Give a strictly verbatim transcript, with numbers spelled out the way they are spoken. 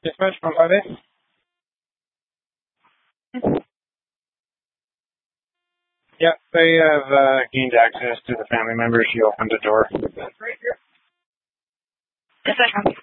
Dispatch from five A. Yeah, they have uh, gained access to the family member. She opened the door. That's right here. Dispatch from